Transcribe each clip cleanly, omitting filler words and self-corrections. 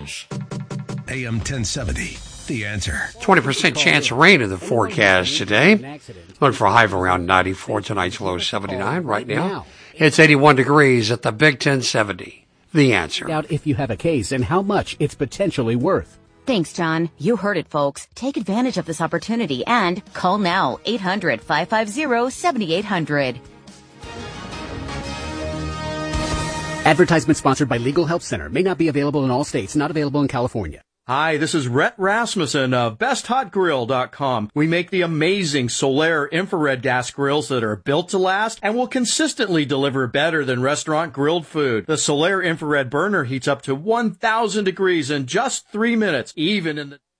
News. AM 1070. The Answer. 20% chance of rain in the forecast today. Look for a high of around 94. Tonight's low 79. Right now, it's 81 degrees at the Big 1070. The Answer. Out if you have a case and how much it's potentially worth. Thanks, John. You heard it, folks. Take advantage of this opportunity and call now. 800-550-7800. Advertisement sponsored by Legal Help Center. May not be available in all states. Not available in California. Hi, this is Rhett Rasmussen of BestHotGrill.com. We make the amazing Solaire infrared gas grills that are built to last and will consistently deliver better than restaurant grilled food. The Solaire infrared burner heats up to 1,000 degrees in just 3 minutes, even in the...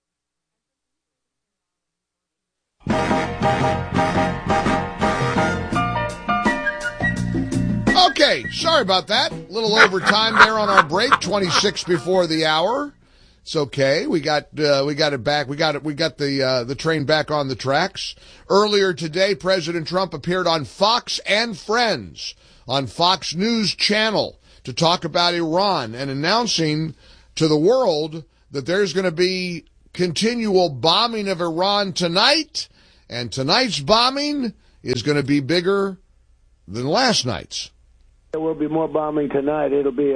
Okay, sorry about that. A little overtime there on our break, 26 before the hour. It's okay. We got it back. We got the train back on the tracks. Earlier today, President Trump appeared on Fox and Friends on Fox News Channel to talk about Iran and announcing to the world that there's going to be continual bombing of Iran tonight, and tonight's bombing is going to be bigger than last night's. There will be more bombing tonight. It'll be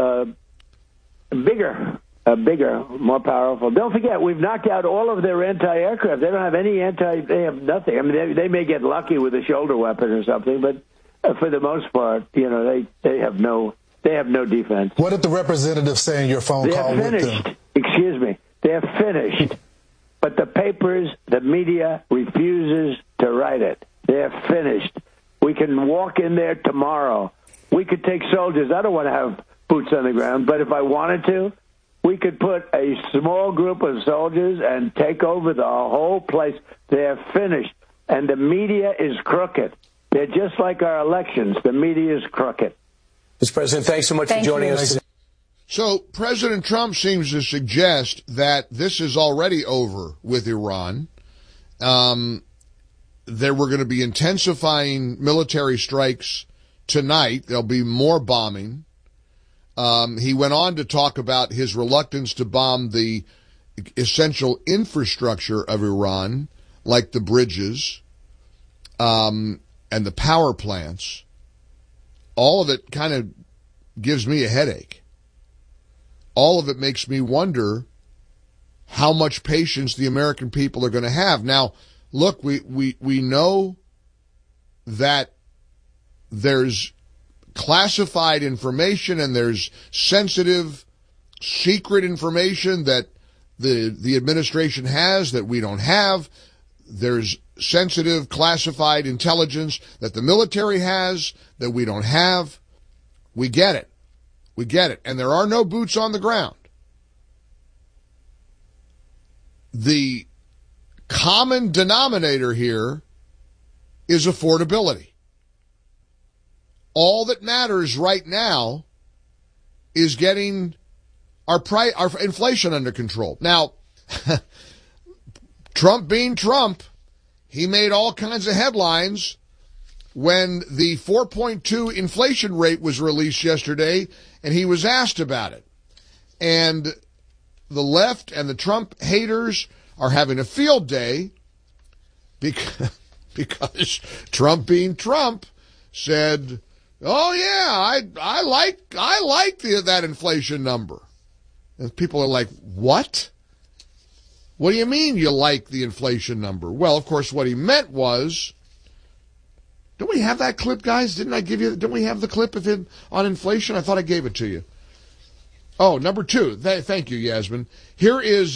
bigger, more powerful. Don't forget, we've knocked out all of their anti-aircraft. They don't have any they have nothing. I mean, they may get lucky with a shoulder weapon or something, but for the most part, they have no defense. What did the representative say in your phone call with them? They're finished. Excuse me. They're finished. But the papers, the media refuses to write it. They're finished. We can walk in there tomorrow. We could take soldiers. I don't want to have boots on the ground, but if I wanted to, we could put a small group of soldiers and take over the whole place. They're finished. And the media is crooked. They're just like our elections. The media is crooked. Mr. President, thanks so much for joining us today. So President Trump seems to suggest that this is already over with Iran. There were going to be intensifying military strikes tonight. There'll be more bombing. He went on to talk about his reluctance to bomb the essential infrastructure of Iran, like the bridges and the power plants. All of it kind of gives me a headache. All of it makes me wonder how much patience the American people are going to have. Now, look, we know that there's classified information and there's sensitive, secret information that the administration has that we don't have. There's sensitive, classified intelligence that the military has that we don't have. We get it. We get it. And there are no boots on the ground. The common denominator here is affordability. All that matters right now is getting our inflation under control. Now, Trump being Trump, he made all kinds of headlines when the 4.2 inflation rate was released yesterday, and he was asked about it. And the left and the Trump haters are having a field day because Trump being Trump said, "Oh yeah, I like that inflation number." And people are like, "What? What do you mean you like the inflation number?" Well, of course, what he meant was, don't we have that clip, guys? Don't we have the clip of him on inflation? I thought I gave it to you. Oh, number two. Thank you, Yasmin. Here is,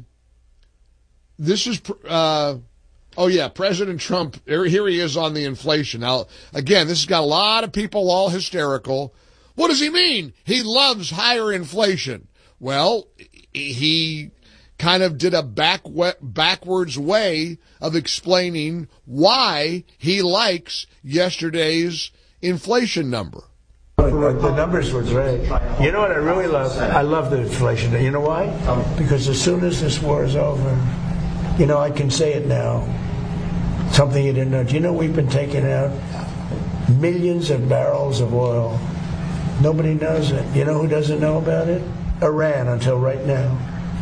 President Trump. Here he is on the inflation. Now, again, this has got a lot of people all hysterical. What does he mean? He loves higher inflation. Well, he kind of did a backwards way of explaining why he likes yesterday's inflation number. The numbers were great. You know what I really love? I love the inflation. You know why? Because as soon as this war is over, I can say it now. Something you didn't know. Do you know we've been taking out millions of barrels of oil? Nobody knows it. You know who doesn't know about it? Iran until right now.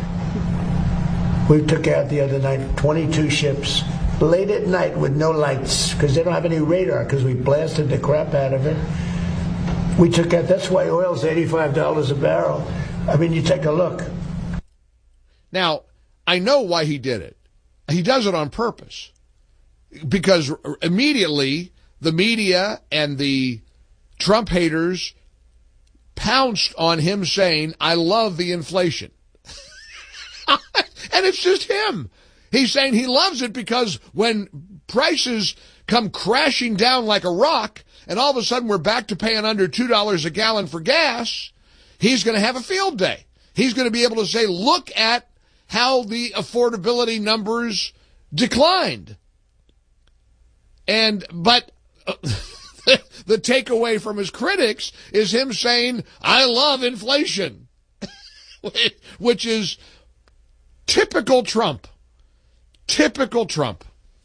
We took out the other night 22 ships late at night with no lights because they don't have any radar because we blasted the crap out of it. We took out, that's why oil's $85 a barrel. I mean, you take a look. Now, I know why he did it. He does it on purpose. Because immediately the media and the Trump haters pounced on him saying, I love the inflation. And it's just him. He's saying he loves it because when prices come crashing down like a rock and all of a sudden we're back to paying under $2 a gallon for gas, he's going to have a field day. He's going to be able to say, look at how the affordability numbers declined. But the takeaway from his critics is him saying, I love inflation, which is typical Trump. Typical Trump.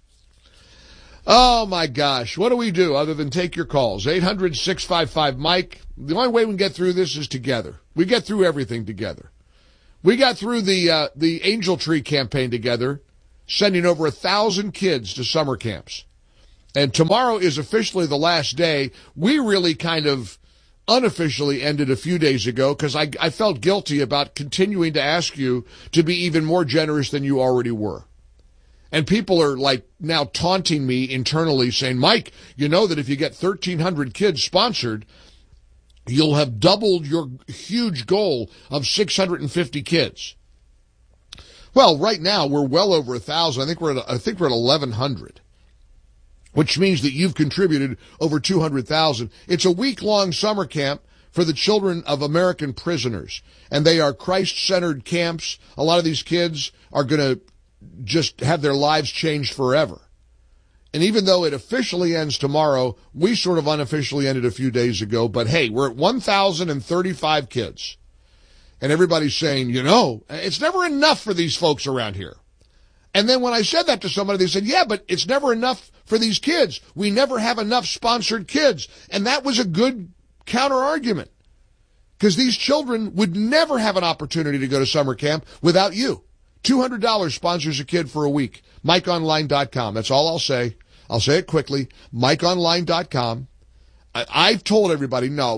Oh, my gosh. What do we do other than take your calls? 800-655-MIKE. The only way we can get through this is together. We get through everything together. We got through the Angel Tree campaign together, sending over 1,000 kids to summer camps. And tomorrow is officially the last day. We really kind of unofficially ended a few days ago because I felt guilty about continuing to ask you to be even more generous than you already were. And people are like now taunting me internally saying, Mike, you know that if you get 1,300 kids sponsored, you'll have doubled your huge goal of 650 kids. Well, right now we're well over 1,000. I think we're at 1,100. Which means that you've contributed over 200,000. It's a week-long summer camp for the children of American prisoners. And they are Christ-centered camps. A lot of these kids are going to just have their lives changed forever. And even though it officially ends tomorrow, we sort of unofficially ended a few days ago. But hey, we're at 1,035 kids. And everybody's saying, you know, it's never enough for these folks around here. And then when I said that to somebody, they said, yeah, but it's never enough for these kids. We never have enough sponsored kids. And that was a good counter-argument. Because these children would never have an opportunity to go to summer camp without you. $200 sponsors a kid for a week. MikeOnline.com. That's all I'll say. I'll say it quickly. MikeOnline.com. I've told everybody, no,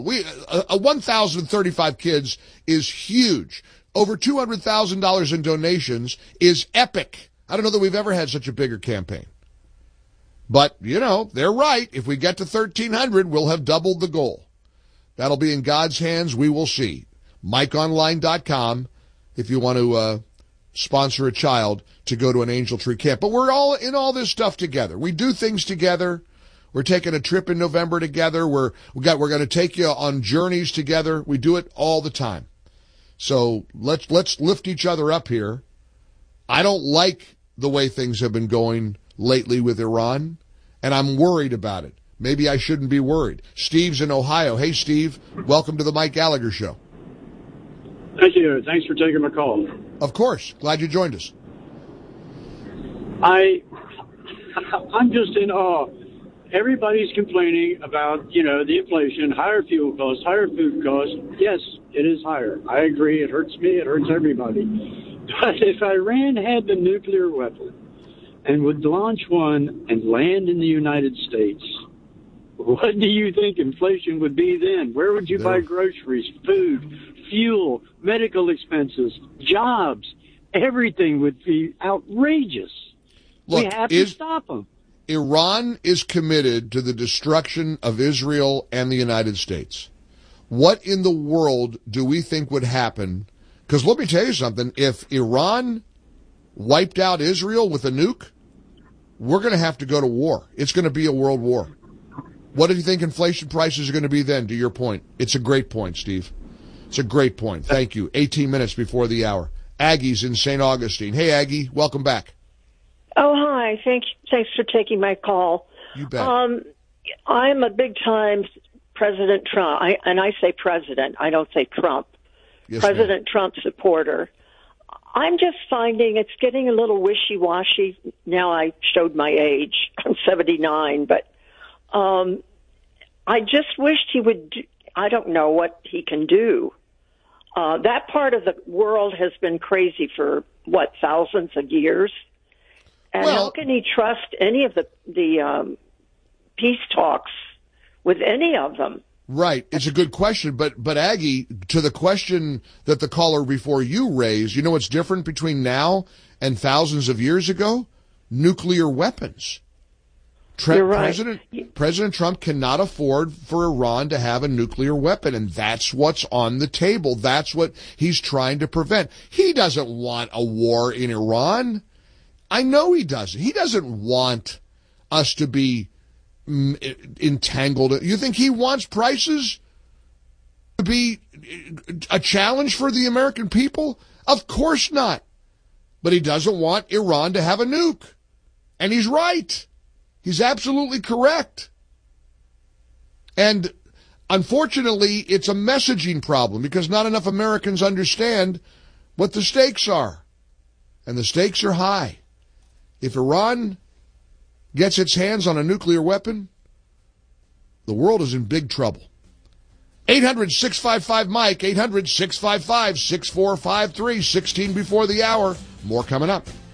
1,035 kids is huge. Over $200,000 in donations is epic. I don't know that we've ever had such a bigger campaign. But, you know, they're right. If we get to 1,300, we'll have doubled the goal. That'll be in God's hands. We will see. MikeOnline.com if you want to sponsor a child to go to an Angel Tree camp. But we're all in all this stuff together. We do things together. We're taking a trip in November together. We're going to take you on journeys together. We do it all the time. So let's lift each other up here. I don't like the way things have been going lately with Iran, and I'm worried about it. Maybe I shouldn't be worried. Steve's in Ohio. Hey, Steve, welcome to the Mike Gallagher Show. Thank you. Thanks for taking my call. Of course. Glad you joined us. I'm just in awe. Everybody's complaining about, the inflation, higher fuel costs, higher food costs. Yes, it is higher. I agree. It hurts me. It hurts everybody. But if Iran had the nuclear weapon and would launch one and land in the United States, what do you think inflation would be then? Where would you buy groceries, food, fuel, medical expenses, jobs? Everything would be outrageous. Look, we have to stop them. Iran is committed to the destruction of Israel and the United States. What in the world do we think would happen? Because let me tell you something. If Iran wiped out Israel with a nuke, we're going to have to go to war. It's going to be a world war. What do you think inflation prices are going to be then, to your point? It's a great point, Steve. It's a great point. Thank you. 18 minutes before the hour. Aggie's in St. Augustine. Hey, Aggie, welcome back. Oh, hi. Thanks for taking my call. You bet. I'm a big-time President Trump, and I say president, I don't say Trump. Yes, President ma'am. Trump supporter. I'm just finding it's getting a little wishy-washy. Now I showed my age. I'm 79, but I just wished he would I don't know what he can do. that part of the world has been crazy for, thousands of years? And how can he trust any of the peace talks with any of them? Right. It's a good question. But Aggie, to the question that the caller before you raised, you know what's different between now and thousands of years ago? Nuclear weapons. You're right. President Trump cannot afford for Iran to have a nuclear weapon, and that's what's on the table. That's what he's trying to prevent. He doesn't want a war in Iran. I know he doesn't. He doesn't want us to be entangled. You think he wants prices to be a challenge for the American people? Of course not. But he doesn't want Iran to have a nuke. And he's right. He's absolutely correct. And unfortunately, it's a messaging problem because not enough Americans understand what the stakes are. And the stakes are high. If Iran gets its hands on a nuclear weapon, the world is in big trouble. 800-655-MIKE, 800-655-6453, 16 before the hour. More coming up.